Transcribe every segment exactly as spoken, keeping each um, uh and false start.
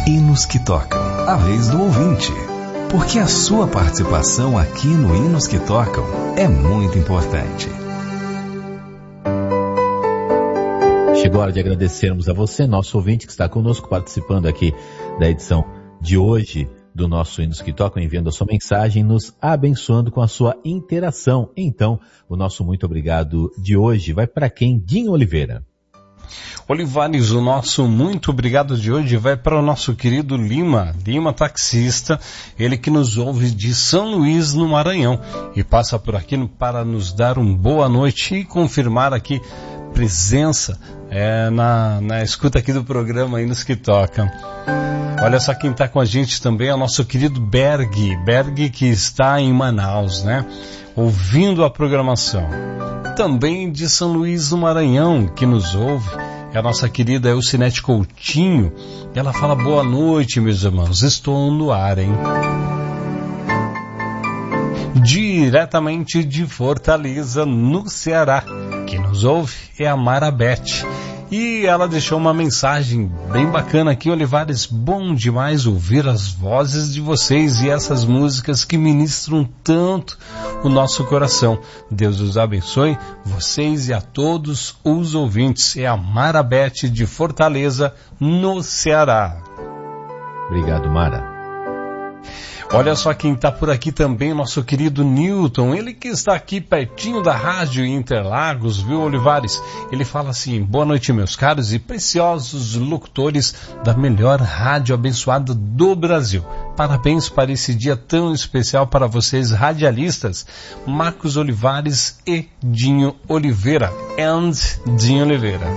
Hinos que Tocam, a vez do ouvinte. Porque a sua participação aqui no Hinos que Tocam é muito importante. Chegou a hora de agradecermos a você, nosso ouvinte, que está conosco participando aqui da edição de hoje do nosso Hinos que Tocam, enviando a sua mensagem, nos abençoando com a sua interação. Então, o nosso muito obrigado de hoje vai para quem? Dinho Oliveira. Olivares, o nosso muito obrigado de hoje vai para o nosso querido Lima, Lima taxista, ele que nos ouve de São Luís, no Maranhão, e passa por aqui para nos dar uma boa noite e confirmar aqui presença é, na, na escuta aqui do programa Hinos que Tocam. Olha só quem está com a gente também é o nosso querido Berg, Berg que está em Manaus, né? Ouvindo a programação. Também de São Luís do Maranhão, que nos ouve, é a nossa querida Elcinete Coutinho. Ela fala boa noite, meus irmãos, estou no ar, hein? Diretamente de Fortaleza, no Ceará, que nos ouve é a Marabete. E ela deixou uma mensagem bem bacana aqui, Olivares, bom demais ouvir as vozes de vocês e essas músicas que ministram tanto o nosso coração. Deus os abençoe, vocês e a todos os ouvintes. É a Marabete de Fortaleza, no Ceará. Obrigado, Mara. Olha só quem está por aqui também, nosso querido Newton, ele que está aqui pertinho da rádio Interlagos, viu, Olivares? Ele fala assim, boa noite, meus caros e preciosos locutores da melhor rádio abençoada do Brasil. Parabéns para esse dia tão especial para vocês, radialistas, Marcos Olivares e Dinho Oliveira. And Dinho Oliveira.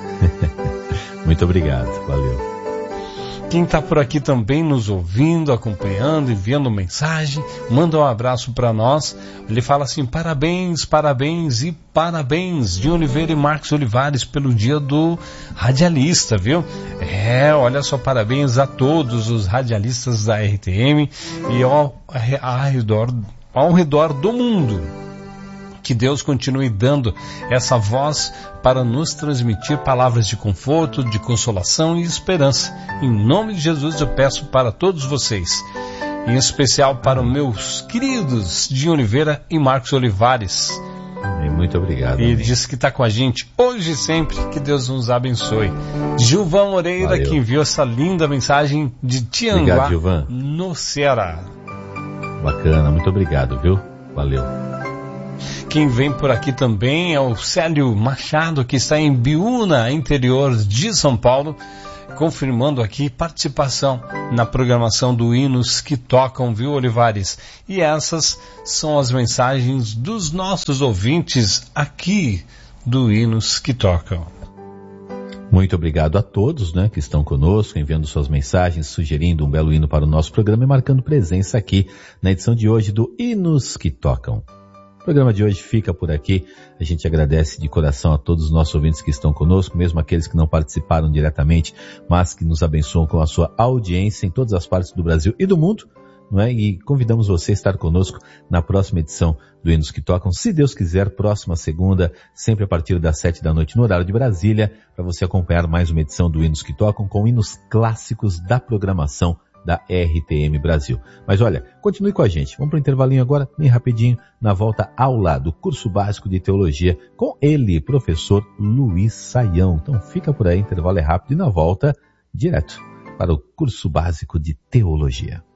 Muito obrigado, valeu. Quem está por aqui também nos ouvindo, acompanhando, enviando mensagem, manda um abraço para nós. Ele fala assim, parabéns, parabéns e parabéns, Dinho Oliveira e Marcos Olivares, pelo dia do radialista, viu? É, olha só, parabéns a todos os radialistas da R T M e ao, ao, redor, ao redor do mundo. Que Deus continue dando essa voz para nos transmitir palavras de conforto, de consolação e esperança. Em nome de Jesus eu peço para todos vocês, em especial para os meus queridos Dinho Oliveira e Marcos Olivares. Muito obrigado. E diz que está com a gente hoje e sempre, que Deus nos abençoe. Gilvan Moreira, valeu, que enviou essa linda mensagem de Tianguá, obrigado, no Ceará. Bacana, muito obrigado, viu? Valeu. Quem vem por aqui também é o Célio Machado, que está em Biúna, interior de São Paulo, confirmando aqui participação na programação do Hinos que Tocam, viu, Olivares? E essas são as mensagens dos nossos ouvintes aqui do Hinos que Tocam. Muito obrigado a todos, né, que estão conosco, enviando suas mensagens, sugerindo um belo hino para o nosso programa e marcando presença aqui na edição de hoje do Hinos que Tocam. O programa de hoje fica por aqui. A gente agradece de coração a todos os nossos ouvintes que estão conosco, mesmo aqueles que não participaram diretamente, mas que nos abençoam com a sua audiência em todas as partes do Brasil e do mundo, não é? E convidamos você a estar conosco na próxima edição do Hinos que Tocam, se Deus quiser, próxima segunda, sempre a partir das sete da noite no horário de Brasília, para você acompanhar mais uma edição do Hinos que Tocam com hinos clássicos da programação da R T M Brasil. Mas olha, continue com a gente. Vamos para o intervalinho agora, bem rapidinho, na volta aula do curso básico de teologia com ele, professor Luiz Saião. Então fica por aí, intervalo é rápido e na volta, direto para o curso básico de teologia.